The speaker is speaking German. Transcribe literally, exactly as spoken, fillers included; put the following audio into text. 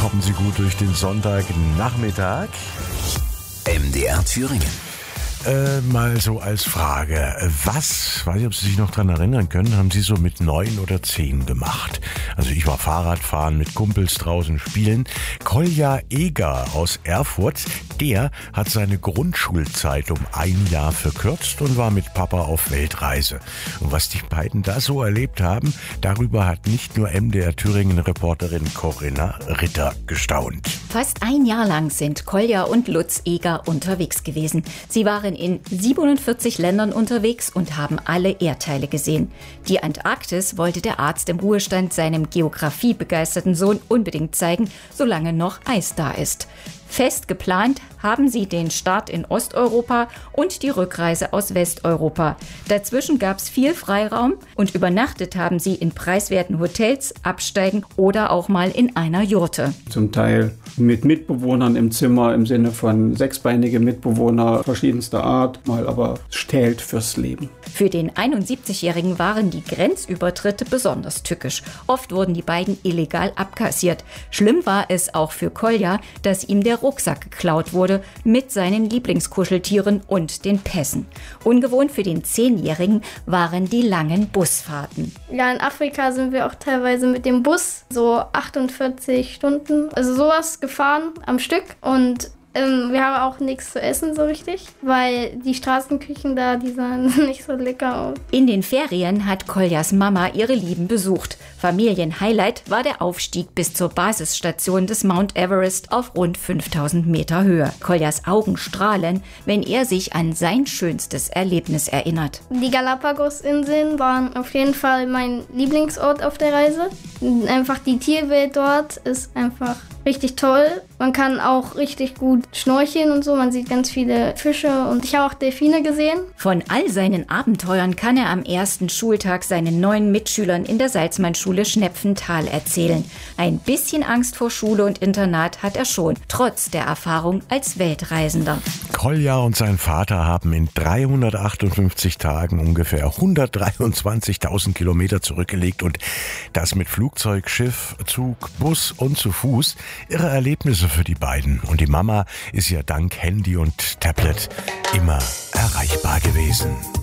Kommen Sie gut durch den Sonntagnachmittag. M D R Thüringen. Äh, mal so als Frage, was, weiß ich, ob Sie sich noch dran erinnern können, haben Sie so mit neun oder zehn gemacht? Also ich war Fahrradfahren, mit Kumpels draußen spielen. Kolja Eger aus Erfurt, der hat seine Grundschulzeit um ein Jahr verkürzt und war mit Papa auf Weltreise. Und was die beiden da so erlebt haben, darüber hat nicht nur M D R Thüringen-Reporterin Corinna Ritter gestaunt. Fast ein Jahr lang sind Kolja und Lutz Eger unterwegs gewesen. Sie waren in siebenundvierzig Ländern unterwegs und haben alle Erdteile gesehen. Die Antarktis wollte der Arzt im Ruhestand seinem geografiebegeisterten Sohn unbedingt zeigen, solange noch Eis da ist. Fest geplant haben sie den Start in Osteuropa und die Rückreise aus Westeuropa. Dazwischen gab es viel Freiraum und übernachtet haben sie in preiswerten Hotels, Absteigen oder auch mal in einer Jurte. Zum Teil mit Mitbewohnern im Zimmer, im Sinne von sechsbeinige Mitbewohner verschiedenster Art, mal aber stählt fürs Leben. Für den einundsiebzigjährigen waren die Grenzübertritte besonders tückisch. Oft wurden die beiden illegal abkassiert. Schlimm war es auch für Kolja, dass ihm der Rucksack geklaut wurde mit seinen Lieblingskuscheltieren und den Pässen. Ungewohnt für den Zehnjährigen waren die langen Busfahrten. Ja, in Afrika sind wir auch teilweise mit dem Bus so achtundvierzig Stunden, also sowas gefahren am Stück und Ähm, wir haben auch nichts zu essen so richtig, weil die Straßenküchen da, die sahen nicht so lecker aus. In den Ferien hat Koljas Mama ihre Lieben besucht. Familienhighlight war der Aufstieg bis zur Basisstation des Mount Everest auf rund fünftausend Meter Höhe. Koljas Augen strahlen, wenn er sich an sein schönstes Erlebnis erinnert. Die Galapagos-Inseln waren auf jeden Fall mein Lieblingsort auf der Reise. Einfach die Tierwelt dort ist einfach richtig toll. Man kann auch richtig gut schnorcheln und so. Man sieht ganz viele Fische und ich habe auch Delfine gesehen. Von all seinen Abenteuern kann er am ersten Schultag seinen neuen Mitschülern in der Salzmannschule Schnepfental erzählen. Ein bisschen Angst vor Schule und Internat hat er schon, trotz der Erfahrung als Weltreisender. Kolja und sein Vater haben in dreihundertachtundfünfzig Tagen ungefähr hundertdreiundzwanzigtausend Kilometer zurückgelegt und das mit Flugzeug, Schiff, Zug, Bus und zu Fuß. Irre Erlebnisse für die beiden. Und die Mama ist ja dank Handy und Tablet immer erreichbar gewesen.